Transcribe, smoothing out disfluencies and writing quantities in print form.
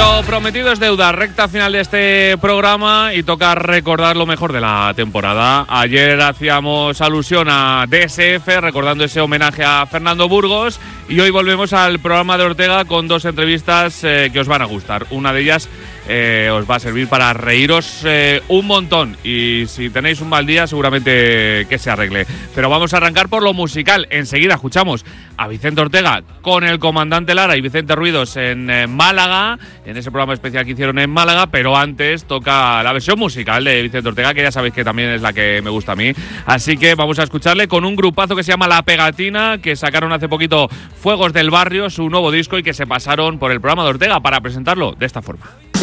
Lo prometido es deuda, recta final de este programa y toca recordar lo mejor de la temporada. Ayer hacíamos alusión a DSF, recordando ese homenaje a Fernando Burgos, y hoy volvemos al programa de Ortega con dos entrevistas que os van a gustar. Una de ellas os va a servir para reíros un montón, y si tenéis un mal día seguramente que se arregle. Pero vamos a arrancar por lo musical. Enseguida escuchamos a Vicente Ortega con el comandante Lara y Vicente Ruidos en Málaga, en ese programa especial que hicieron en Málaga, pero antes toca la versión musical de Vicente Ortega, que ya sabéis que también es la que me gusta a mí. Así que vamos a escucharle con un grupazo que se llama La Pegatina, que sacaron hace poquito Fuegos del Barrio, su nuevo disco, y que se pasaron por el programa de Ortega para presentarlo de esta forma.